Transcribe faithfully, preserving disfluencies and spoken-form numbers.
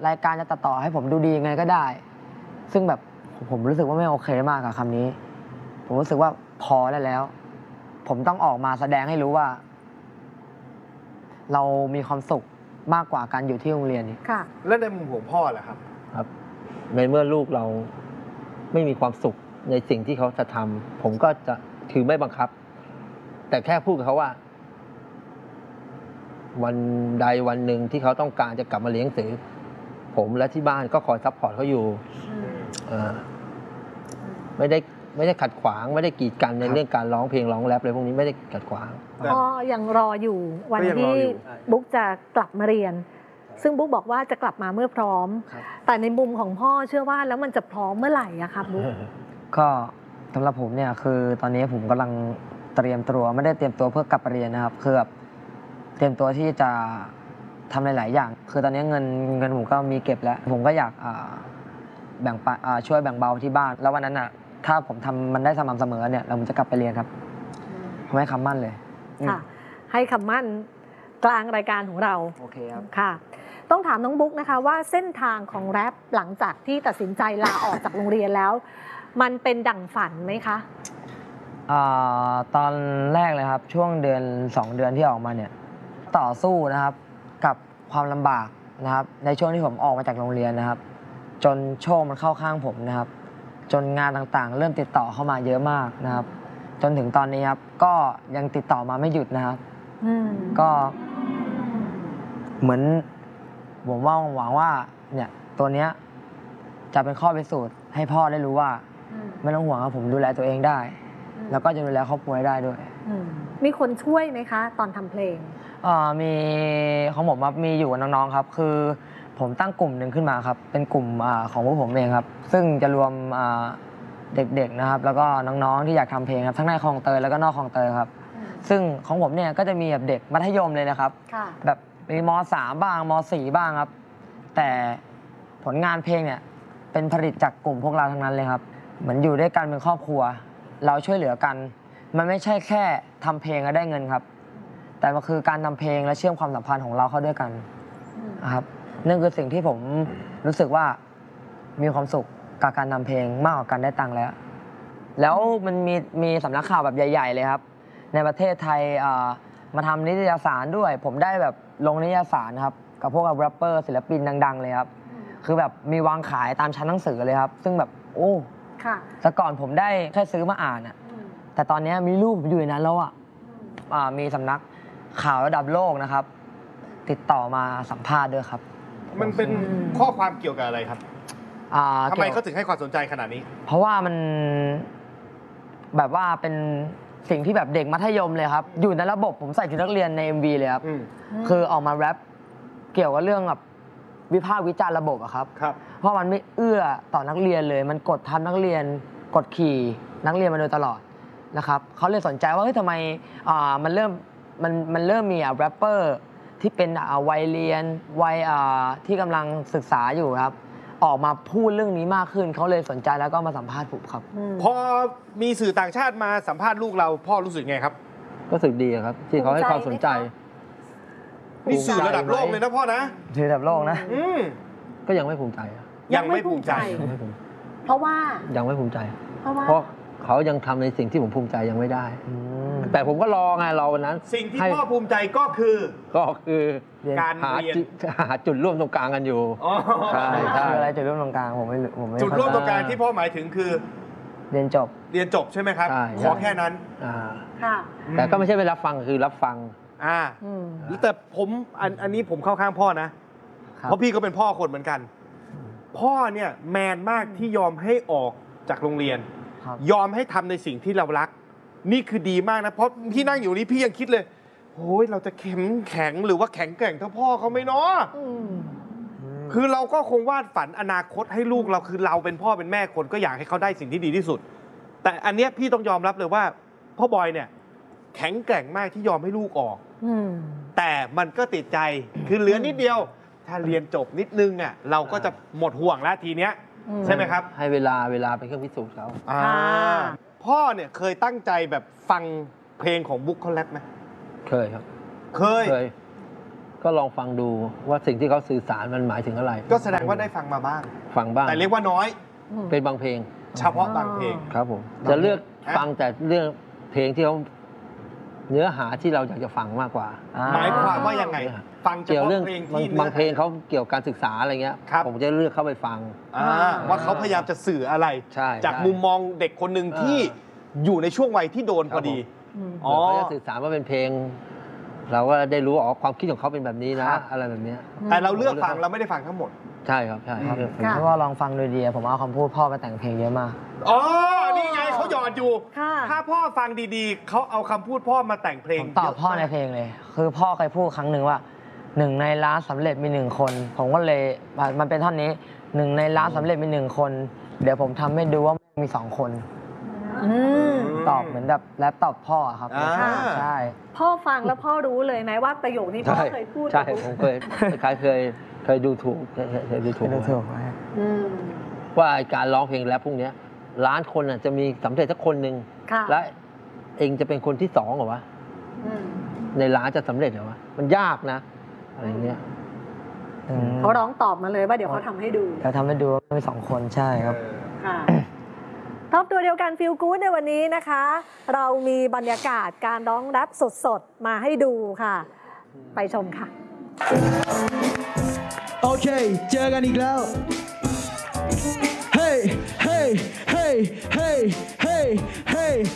รายการจะตัดต่อให้ผมดูดียังไงก็ได้ซึ่งแบบผมรู้สึกว่าไม่โอเคมากกับคำนี้ผมรู้สึกว่าพอได้แล้วผมต้องออกมาแสดงให้รู้ว่าเรามีความสุขมากกว่าการอยู่ที่โรงเรียนนี่ค่ะแล้วในมุมของพ่อล่ะครับครับในเมื่อลูกเราไม่มีความสุขในสิ่งที่เขาจะทำผมก็จะถือไม่บังคับแต่แค่พูดกับเขาว่าวันใดวันหนึ่งที่เขาต้องการจะกลับมาเรียนหนังสือผมและที่บ้านก็คอยซัพพอร์ตเขาอยู่ไม่ได้ไม่ได้ขัดขวางไม่ได้กีดกันในเรื่องการร้องเพลงร้องแรปอะไรพวกนี้ไม่ได้ขัดขวางพ่อยังรออยู่วันที่บุ๊กจะกลับมาเรียนซึ่งบุ๊กบอกว่าจะกลับมาเมื่อพร้อมแต่ในมุมของพ่อเชื่อว่าแล้วมันจะพร้อมเมื่อไหร่อะครับบุ๊กก็สำหรับผมเนี่ยคือตอนนี้ผมกำลังเตรียมตัวไม่ได้เตรียมตัวเพื่อกลับไปเรียนนะครับคือแบบเตรียมตัวที่จะทำหลายๆอย่างคือตอนนี้เงินเงินผมก็มีเก็บแล้วผมก็อยากแบ่งช่วยแบ่งเบาที่บ้านแล้ววันนั้นอ่ะถ้าผมทำมันได้สม่ำเสมอเนี่ยเราจะกลับไปเรียนครับผมให้คำมั่นเลยค่ะให้คำมั่นกลางรายการของเราโอเคครับค่ะต้องถามน้องบุ๊กนะคะว่าเส้นทางของแรปหลังจากที่ตัดสินใจลาออกจากโรงเรียนแล้วมันเป็นดั่งฝันไหมคะตอนแรกเลยครับช่วงเดือนสองเดือนที่ออกมาเนี่ยต่อสู้นะครับกับความลำบากนะครับในช่วงที่ผมออกมาจากโรงเรียนนะครับจนโชคมันเข้าข้างผมนะครับจนงานต่างๆเริ่มติดต่อเข้ามาเยอะมากนะครับจนถึงตอนนี้ครับก็ยังติดต่อมาไม่หยุดนะครับก็เหมือนผมว่าหวังว่าเนี่ยตัวเนี้ยจะเป็นข้อพิสูจน์ให้พ่อได้รู้ว่าไม่ต้องห่วงครับผมดูแลตัวเองได้แล้วก็จะดูแลครอบครัวได้ด้วยมีคนช่วยไหมคะตอนทำเพลงมีของผมมีอยู่กับน้องๆครับคือผมตั้งกลุ่มหนึ่งขึ้นมาครับเป็นกลุ่มของพวกผมเองครับซึ่งจะรวมเด็กๆนะครับแล้วก็น้องๆที่อยากทำเพลงครับทั้งในคลองเตยแล้วก็นอกคลองเตยครับซึ่งของผมเนี่ยก็จะมีแบบเด็กมัธยมเลยนะครับแบบมีม.สาม บ้างม.สี่ บ้างครับแต่ผลงานเพลงเนี่ยเป็นผลิตจากกลุ่มพวกเราทั้งนั้นเลยครับเหมือนอยู่ด้วยกันเป็นครอบครัวเราช่วยเหลือกันมันไม่ใช่แค่ทำเพลงแล้วได้เงินครับแต่มันคือการทำเพลงและเชื่อมความสัมพันธ์ของเราเข้าด้วยกันนะครับนั่นคือสิ่งที่ผมรู้สึกว่ามีความสุขกับการทำเพลงมากกว่าการได้ตังค์แล้วแล้วมันมีมีสำนักข่าวแบบใหญ่ๆเลยครับในประเทศไทยมาทำนิตยสารด้วยผมได้แบบลงนิตยสารครับกับพวกแรปเปอร์ศิลปินดังๆเลยครับคือแบบมีวางขายตามชั้นหนังสือเลยครับซึ่งแบบโอ้แต่ก่อนผมได้แค่ซื้อมาอ่านอะแต่ตอนนี้มีรูปอยู่ในนั้นแล้วอ่ะมีสำนักข่าวระดับโลกนะครับติดต่อมาสัมภาษณ์ด้วยครับมันเป็นข้อความเกี่ยวกับอะไรครับทำไมเขาถึงให้ความสนใจขนาดนี้เพราะว่ามันแบบว่าเป็นสิ่งที่แบบเด็กมัธยมเลยครับอยู่ในระบบผมใส่ชุดนักเรียนใน เอ็ม วี เลยครับคือออกมาแรปเกี่ยวกับเรื่องแบบวิพากษ์วิจารณ์ระบบอะครับเพราะมันไม่เอื้อต่อนักเรียนเลยมันกดทับนักเรียนกดขี่นักเรียนมาโดยตลอดนะครับเขาเลยสนใจว่าเฮ้ยทำไมมันเริ่มมันมันเริ่มมีแรปเปอร์ที่เป็นวัยเรียนวัยที่กำลังศึกษาอยู่ครับออกมาพูดเรื่องนี้มากขึ้นเขาเลยสนใจแล้วก็มาสัมภาษณ์ผมครับพอมีสื่อต่างชาติมาสัมภาษณ์ลูกเราพ่อรู้สึกไงครับรู้สึกดีครับที่เขาให้ความสนใจนี่สื่อระดับโลกเลยนะพ่อนะสื่อระดับโลกนะก็ยังไม่ภูมิใจยังไม่ภูมิใจเพราะว่ายังไม่ภูมิใจเพราะว่าเพราะเขายังทำในสิ่งที่ผมภูมิใจยังไม่ได้แต่ผมก็รอไงรอวันนั้นสิ่งที่พ่อภูมิใจก็คือก็คือการหาหาจุดร่วมตรงกลางกันอยู่ใช่ใช่อะไรจุดร่วมตรงกลางผมไม่ผมไม่จุดร่วมตรงกลางที่พ่อหมายถึงคือเรียนจบเรียนจบใช่ไหมครับขอแค่นั้นค่ะแต่ก็ไม่ใช่ไม่รับฟังคือรับฟังอ่าแต่ผมอันอันนี้ผมเข้าข้างพ่อนะเพราะพี่ก็เป็นพ่อคนเหมือนกันพ่อเนี่ยแมนมากที่ยอมให้ออกจากโรงเรียนยอมให้ทำในสิ่งที่เรารักนี่คือดีมากนะเพราะพี่นั่งอยู่นี้พี่ยังคิดเลยโอ้ยเราจะเข้มแข็งหรือว่าแข็งแกร่งเท่าพ่อเขาไหมเนาะคือเราก็คงวาดฝันอนาคตให้ลูกเราคือเราเป็นพ่อเป็นแม่คนก็อยากให้เขาได้สิ่งที่ดีที่สุดแต่อันเนี้ยพี่ต้องยอมรับเลยว่าพ่อบอยเนี่ยแข็งแกร่งมากที่ยอมให้ลูกออกแต่มันก็ติดใจคือเหลือนิดเดียวถ้าเรียนจบนิดนึงอ่ะเราก็จะหมดห่วงแล้วทีเนี้ยใช่ไหมครับให้เวลาเวลาเป็นเครื่องพิสูจน์เขาพ่อเนี่ยเคยตั้งใจแบบฟังเพลงของบุ๊กเขาแรปไหมเคยครับเคยเคยก็ก็ลองฟังดูว่าสิ่งที่เขาสื่อสารมันหมายถึงอะไรก็แสดงว่าได้ฟังมาบ้างฟังบ้างแต่เรียกว่าน้อยเป็นบางเพลงเฉพาะบางเพลงครับผมบางเพลงจะเลือกฮะฟังแต่เรื่องเพลงที่เขาเนื้อหาที่เราอยากจะฟังมากกว่าอ่หมายความว่ายังไง ฟังเฉเกี่ยวพาะเรื่องเพลงบางที่บางเพลงเขาเกี่ยวกับการศึกษาอะไรเงี้ยครับผมจะเลือกเข้าไปฟังอ่าว่าเขาพยายามจะสื่ออะไรใช่จากใช่มุมมองเด็กคนหนึ่งที่อยู่ในช่วงวัยที่โดนพอดีอืมอ๋อเดี๋ยวเขาจะสื่อสารว่าเป็นเพลง เราก็ได้รู้ว่าอ๋อความคิดของเขาเป็นแบบนี้นะครับอะไรแบบเนี้ยแต่เราเลือกฟังเราไม่ได้ฟังทั้งหมดใช่ครับใช่เลือกฟังค่ะเพราะว่าลองฟังดูดีผมเอาคำพูดพ่อมาแต่งเพลงเยอะมากอ๋อ นี่ไงเขาหยอดอยู่ค่ะถ้าพ่อฟังดีๆ เขาเอาคำพูดพ่อมาแต่งเพลงผมตอบพ่อในเยะมากเพลงเลย คือพ่อเคยพูดครั้งหนึ่งว่าหนึ่งในล้านสำเร็จมีหนึ่งคน ผมก็เลยมันเป็นท่อนนี้หนึ่งในล้านสำเร็จมีหนึ่งคน เดี๋ยวผมทำให้ดูว่ามีสองคนอืมตอบเหมือนแบบแรปตอบพ่อครับอ่าใช่พ่อฟังแล้วพ่อรู้เลยไหมว่าประโยคนี้พ่อใช่เคยพูดใช่กับผบุ๊มกเคยคล้ายๆเคยเคยดูถูกเคยเคยดูถูกไม่ได้ถูกไหมอืมว่าการร้องเพลงแรปพวกเนี้ยล้านคนน่ะจะมีสำเร็จสักคนหนึ่งค่ะและเองจะเป็นคนที่สองเหรอวะอืมในล้านจะสำเร็จเหรอวะมันยากนะอะไรเงี้ยอืมเขาร้องตอบมาเลยว่าเดี๋ยวเขาทำให้ดูเราทำให้ดูว่ามีสองคนใช่ครับค่ะท็อปตัวเดียวกันฟิลกู๊ดในวันนี้นะคะ เรามีบรรยากาศการร้องแรปสดๆ มาให้ดูค่ะ ไปชมค่ะโอเค เจอกันอีกแล้ว เฮ้ เฮ้ เฮ้ เฮ้ เฮ้ เฮ้